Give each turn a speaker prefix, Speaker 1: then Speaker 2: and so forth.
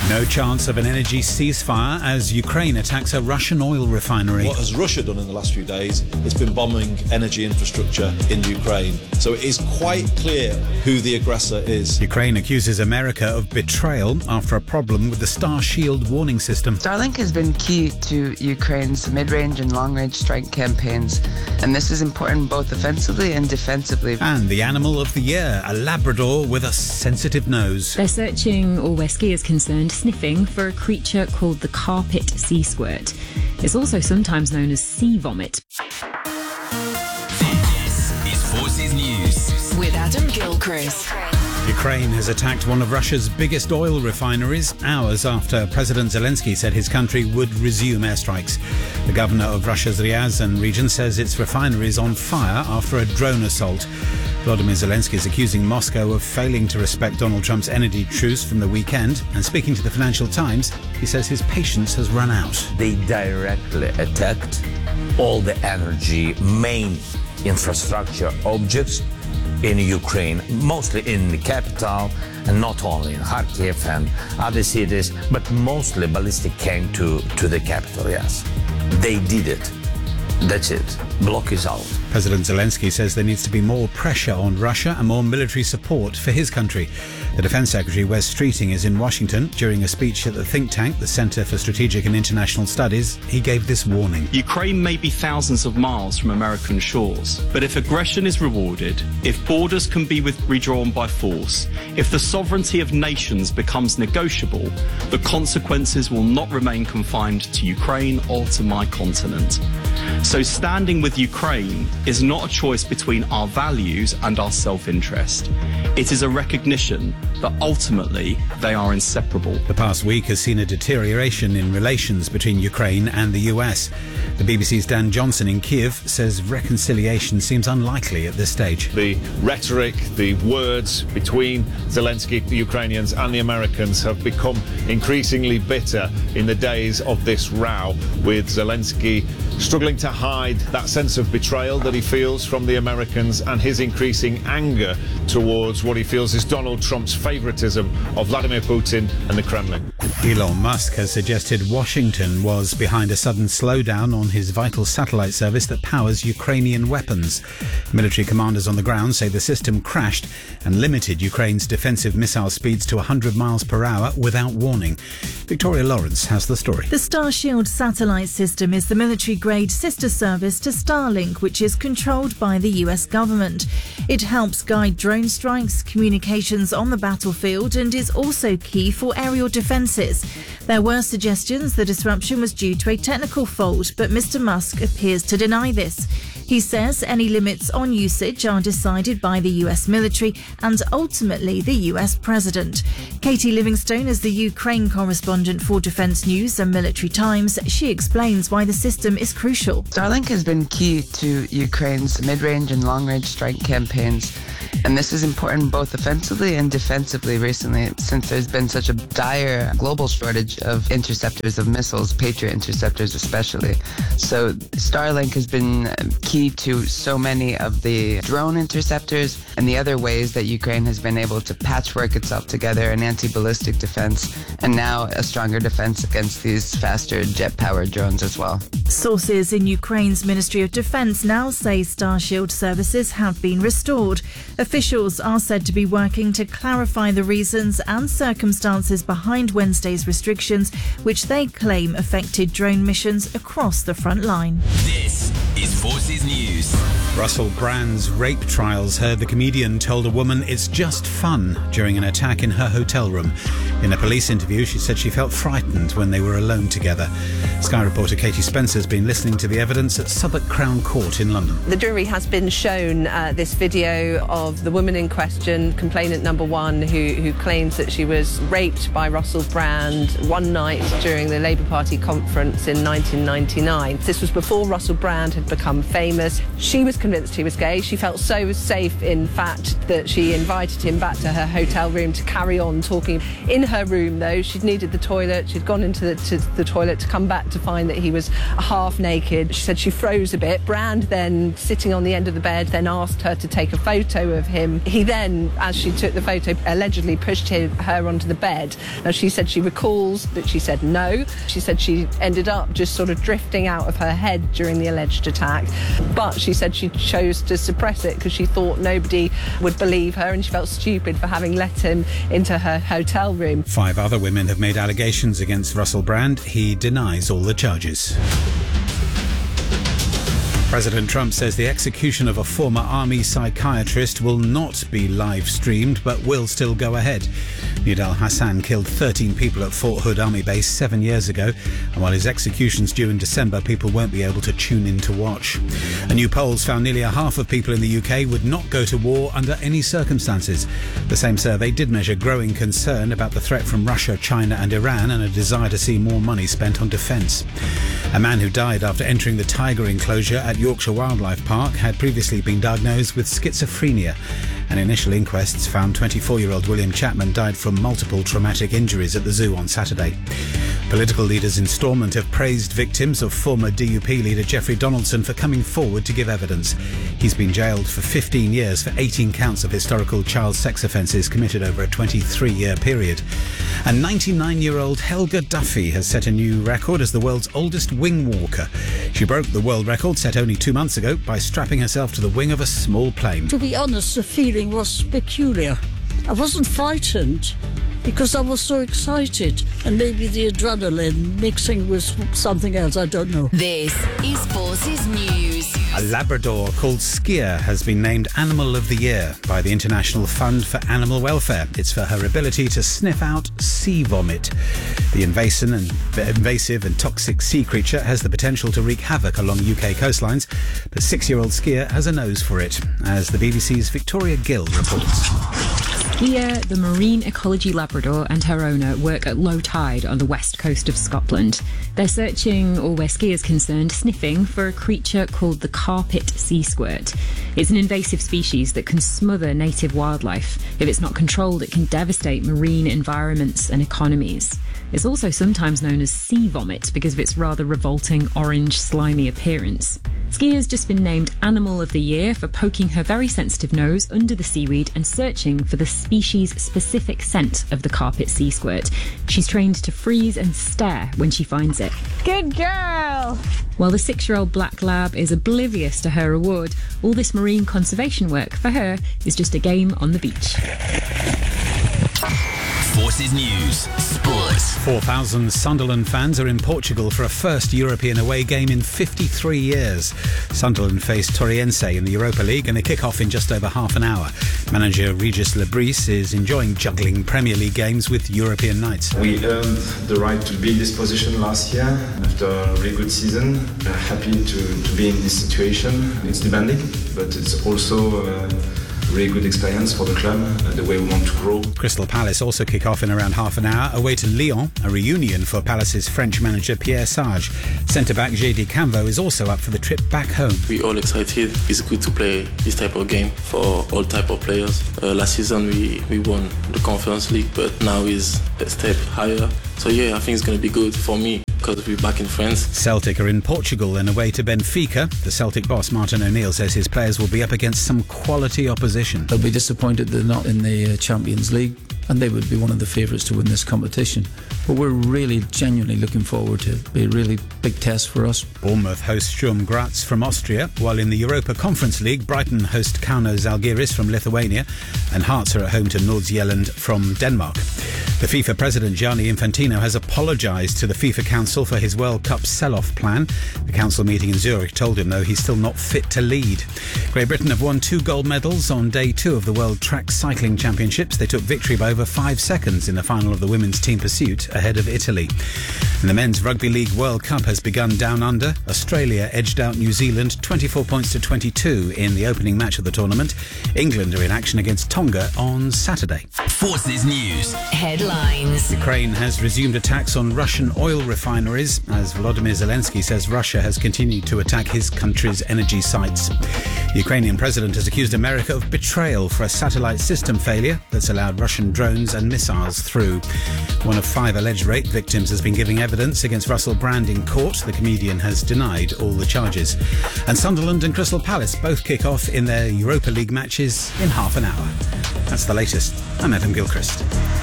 Speaker 1: No chance of an energy ceasefire as Ukraine attacks a Russian oil refinery.
Speaker 2: What has Russia done in the last few days? It's been bombing energy infrastructure in Ukraine. So it is quite clear who the aggressor is.
Speaker 1: Ukraine accuses America of betrayal after a problem with the Star Shield warning system.
Speaker 3: Starlink has been key to Ukraine's mid-range and long-range strike campaigns, and this is important both offensively and defensively.
Speaker 1: And the animal of the year, a Labrador with a sensitive nose.
Speaker 4: They're searching, or where skiers concerned, sniffing for a creature called the carpet sea squirt. It's also sometimes known as sea vomit.
Speaker 5: This is Forces News
Speaker 6: with Adam Gilchrist.
Speaker 1: Ukraine has attacked one of Russia's biggest oil refineries hours after President Zelensky said his country would resume airstrikes. The governor of Russia's Ryazan region says its refinery is on fire after a drone assault. Volodymyr Zelensky is accusing Moscow of failing to respect Donald Trump's energy truce from the weekend. And speaking to the Financial Times, he says his patience has run out.
Speaker 7: They directly attacked all the energy main infrastructure objects in Ukraine, mostly in the capital, and not only in Kharkiv and other cities, but mostly ballistic came to the capital, yes. They did it. That's it. Block is out.
Speaker 1: President Zelensky says there needs to be more pressure on Russia and more military support for his country. The Defense Secretary, Wes Streeting, is in Washington. During a speech at the think tank, the Center for Strategic and International Studies, he gave this warning.
Speaker 8: Ukraine may be thousands of miles from American shores, but if aggression is rewarded, if borders can be redrawn by force, if the sovereignty of nations becomes negotiable, the consequences will not remain confined to Ukraine or to my continent. So standing with Ukraine is not a choice between our values and our self-interest. It is a recognition that ultimately they are inseparable.
Speaker 1: The past week has seen a deterioration in relations between Ukraine and the US. The BBC's Dan Johnson in Kiev says reconciliation seems unlikely at this stage.
Speaker 9: The rhetoric, the words between Zelensky, the Ukrainians and the Americans have become increasingly bitter in the days of this row, with Zelensky struggling to hide that sense of betrayal that he feels from the Americans and his increasing anger towards what he feels is Donald Trump's favoritism of Vladimir Putin and the Kremlin.
Speaker 1: Elon Musk has suggested Washington was behind a sudden slowdown on his vital satellite service that powers Ukrainian weapons. Military commanders on the ground say the system crashed and limited Ukraine's defensive missile speeds to 100 miles per hour without warning. Victoria Lawrence has the story.
Speaker 10: The Star Shield satellite system is the military-grade sister service to Starlink, which is controlled by the US government. It helps guide drone strikes, communications on the battlefield, and is also key for aerial defences. There were suggestions the disruption was due to a technical fault, but Mr. Musk appears to deny this. He says any limits on usage are decided by the US military and ultimately the US president. Katie Livingstone is the Ukraine correspondent for Defence News and Military Times. She explains why the system is crucial.
Speaker 3: Starlink has been key to Ukraine's mid-range and long-range strike campaigns, and this is important both offensively and defensively recently, since there's been such a dire global shortage of interceptors of missiles, Patriot interceptors especially. So Starlink has been key to so many of the drone interceptors and the other ways that Ukraine has been able to patchwork itself together in anti-ballistic defense, and now a stronger defense against these faster jet-powered drones as well.
Speaker 10: Sources in Ukraine's Ministry of Defence now say Starshield services have been restored. Officials are said to be working to clarify the reasons and circumstances behind Wednesday's restrictions, which they claim affected drone missions across the front line.
Speaker 5: This is Forces News.
Speaker 1: Russell Brand's rape trials heard the comedian told a woman it's just fun during an attack in her hotel room. In a police interview, she said she felt frightened when they were alone together. Sky reporter Katie Spencer has been listening to the evidence at Southwark Crown Court in London.
Speaker 11: The jury has been shown this video of the woman in question, complainant number one, who claims that she was raped by Russell Brand one night during the Labour Party conference in 1999. This was before Russell Brand had become become famous. She was convinced he was gay. She felt so safe, in fact, that she invited him back to her hotel room to carry on talking. In her room, though, she'd needed the toilet. She'd gone into the toilet to come back to find that he was half naked. She said she froze a bit. Brand then, sitting on the end of the bed, then asked her to take a photo of him. He then, as she took the photo, allegedly pushed her onto the bed. Now, she said she recalls that she said no. She said she ended up just sort of drifting out of her head during the alleged attack. But she said she chose to suppress it because she thought nobody would believe her and she felt stupid for having let him into her hotel room.
Speaker 1: 5 other women have made allegations against Russell Brand. He denies all the charges. President Trump says the execution of a former army psychiatrist will not be live-streamed but will still go ahead. Nidal Hassan killed 13 people at Fort Hood Army Base 7 years ago, and while his execution's due in December, people won't be able to tune in to watch. A new polls found nearly a half of people in the UK would not go to war under any circumstances. The same survey did measure growing concern about the threat from Russia, China and Iran and a desire to see more money spent on defence. A man who died after entering the tiger enclosure at Yorkshire Wildlife Park had previously been diagnosed with schizophrenia. And initial inquests found 24-year-old William Chapman died from multiple traumatic injuries at the zoo on Saturday. Political leaders in Stormont have praised victims of former DUP leader Jeffrey Donaldson for coming forward to give evidence. He's been jailed for 15 years for 18 counts of historical child sex offences committed over a 23-year period. And 99-year-old Helga Duffy has set a new record as the world's oldest wing walker. She broke the world record set only 2 months ago by strapping herself to the wing of a small plane.
Speaker 6: To be honest, the feeling was peculiar. I wasn't frightened because I was so excited, and maybe the adrenaline mixing with something else, I don't know.
Speaker 12: This is Forces News.
Speaker 1: A Labrador called Skier has been named Animal of the Year by the International Fund for Animal Welfare. It's for her ability to sniff out sea vomit. The invasive and toxic sea creature has the potential to wreak havoc along UK coastlines, but 6-year-old Skier has a nose for it, as the BBC's Victoria Gill reports.
Speaker 4: Skier, the marine ecology Labrador, and her owner work at low tide on the west coast of Scotland. They're searching, or where Skier's concerned, sniffing for a creature called the carpet sea squirt. It's an invasive species that can smother native wildlife. If it's not controlled, it can devastate marine environments and economies. It's also sometimes known as sea vomit because of its rather revolting orange, slimy appearance. Skier's just been named Animal of the Year for poking her very sensitive nose under the seaweed and searching for the species-specific scent of the carpet sea squirt. She's trained to freeze and stare when she finds it.
Speaker 13: Good girl!
Speaker 4: While the 6-year-old black lab is oblivious to her reward, all this marine conservation work for her is just a game on the beach.
Speaker 5: Forces News Sports.
Speaker 1: 4,000 Sunderland fans are in Portugal for a first European away game in 53 years. Sunderland face Torriense in the Europa League and they kick off in just over half an hour. Manager Regis Lebris is enjoying juggling Premier League games with European nights.
Speaker 14: We earned the right to be in this position last year after a really good season. We're happy to be in this situation. It's demanding, but it's also really good experience for the club, the way we want to grow.
Speaker 1: Crystal Palace also kick off in around half an hour, away to Lyon, a reunion for Palace's French manager Pierre Sarge. Centre-back JD Camvo is also up for the trip back home.
Speaker 15: We're all excited. It's good to play this type of game for all type of players. Last season we won the Conference League, but now is a step higher. So yeah, I think it's going to be good for me because we're back in France.
Speaker 1: Celtic are in Portugal and away to Benfica. The Celtic boss Martin O'Neill says his players will be up against some quality opposition.
Speaker 16: They'll be disappointed they're not in the Champions League, and they would be one of the favourites to win this competition. But we're really genuinely looking forward to it. It'll be a really big test for us.
Speaker 1: Bournemouth host Sturm Graz from Austria, while in the Europa Conference League, Brighton host Kauno Žalgiris from Lithuania, and Hearts are at home to Nordsjælland from Denmark. The FIFA president Gianni Infantino has apologised to the FIFA Council for his World Cup sell-off plan. The council meeting in Zurich told him, though, he's still not fit to lead. Great Britain have won 2 gold medals on day 2 of the World Track Cycling Championships. They took victory by over 5 seconds in the final of the women's team pursuit ahead of Italy. And the Men's Rugby League World Cup has begun down under. Australia edged out New Zealand 24 points to 22 in the opening match of the tournament. England are in action against Tonga on Saturday.
Speaker 5: Forces News.
Speaker 12: Headlines.
Speaker 1: Ukraine has resumed attacks on Russian oil refineries as Volodymyr Zelensky says Russia has continued to attack his country's energy sites. The Ukrainian president has accused America of betrayal for a satellite system failure that's allowed Russian drones and missiles through. One of 5 alleged rape victims has been giving evidence against Russell Brand in court. The comedian has denied all the charges. And Sunderland and Crystal Palace both kick off in their Europa League matches in half an hour. That's the latest. I'm Adam Gilchrist.